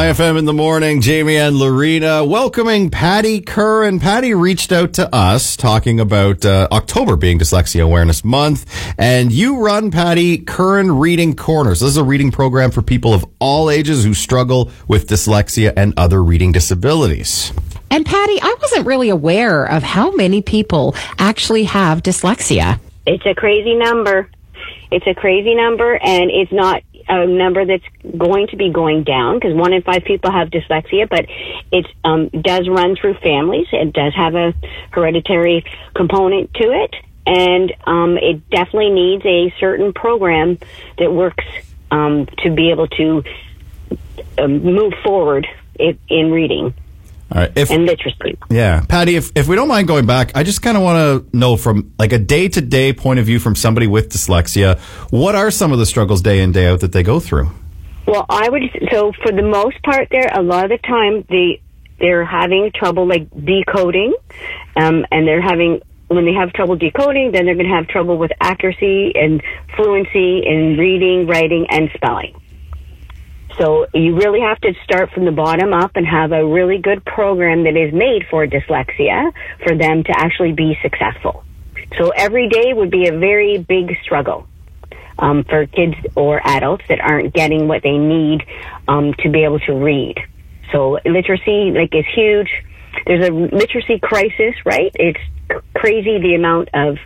IFM in the morning, Jamie and Lorena welcoming Patty Curran. Patty reached out to us talking about October being Dyslexia Awareness Month. And you run, Patty, Curran Reading Corner. So this is a reading program for people of all ages who struggle with dyslexia and other reading disabilities. And Patty, I wasn't really aware of how many people actually have dyslexia. It's a crazy number. It's a crazy number, and it's not a number that's going to be going down because 1 in 5 people have dyslexia, but it does run through families. It does have a hereditary component to it, and it definitely needs a certain program that works to be able to move forward in reading. All right, and literacy. Yeah. Patty, if we don't mind going back, I just kind of want to know from like a day-to-day point of view from somebody with dyslexia, what are some of the struggles day in, day out that they go through? Well, so for the most part there, a lot of the time they're having trouble like decoding, and when they have trouble decoding, then they're going to have trouble with accuracy and fluency in reading, writing, and spelling. So you really have to start from the bottom up and have a really good program that is made for dyslexia for them to actually be successful. So every day would be a very big struggle for kids or adults that aren't getting what they need to be able to read. So literacy is huge. There's a literacy crisis, right? It's crazy the amount of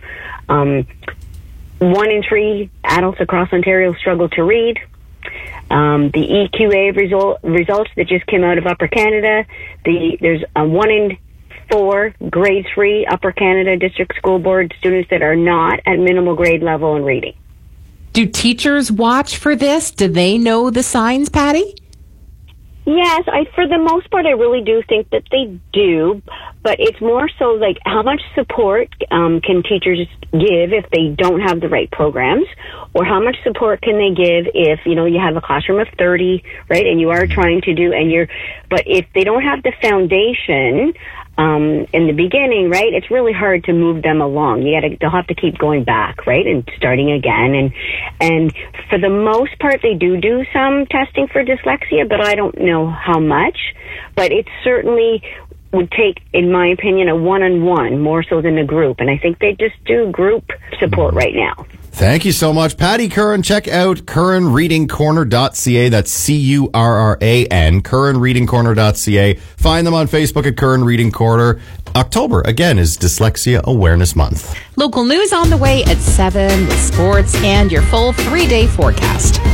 1 in 3 adults across Ontario struggle to read. The EQA results that just came out of Upper Canada, there's a 1 in 4 grade 3 Upper Canada District School Board students that are not at minimal grade level in reading. Do teachers watch for this? Do they know the signs, Patty? Yes, for the most part, I really do think that they do, but it's more so like how much support can teachers give if they don't have the right programs, or how much support can they give if, you have a classroom of 30, right, and you are trying to do, but if they don't have the foundation in the beginning, right, it's really hard to move them along. They'll have to keep going back, right, and starting again, and for the most part, they do some testing for dyslexia, but I don't know how much, but it certainly would take, in my opinion, a one-on-one more so than a group, and I think they just do group support right now. Thank you so much, Patty Curran. Check out CurranReadingCorner.ca. That's CURRAN, CurranReadingCorner.ca. Find them on Facebook at Curran Reading Corner. October, again, is Dyslexia Awareness Month. Local news on the way at 7 with sports and your full 3-day forecast.